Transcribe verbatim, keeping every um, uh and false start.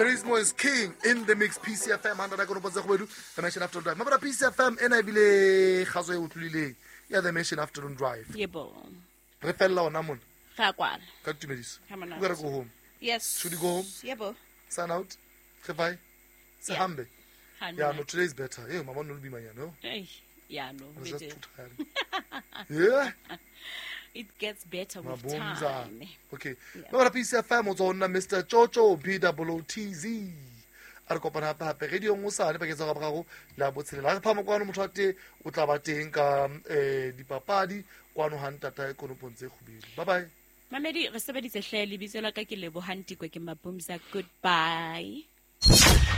Perismo is king in the mix. P C F M one hundred go botsa go bedu the Mention Afternoon Drive. Mabara P C F M ena ibile khaso e utlwileng ya the Mention Afternoon Drive. Yebo. Re fella ona mona. Ga kwala. Ka tumediso. Come on. We gotta go home. Yes. Should we go home? Yebo. Sign out. Goodbye. Sahambe. Yeah, Yeah, no, today is better. Hey, mama no be my no. Hey, yeah, no. I'm just better. too tired. Yeah. It gets better with Mabonza. time. Okay. Yeah. Mabara P C F M o tsona Mister Chocho P W O T Z. A re kopana hape hape radio ngo sane ba ke tsa ga gago la botshelela ga phama kwano motho ate o tla ba teng ka eh dipapadi kwano hantata e konopontse khubedi. Bye bye. Mamedi re sebeditse hle lebitso la ka ke Lebohantikwe ke Mabumza. Goodbye.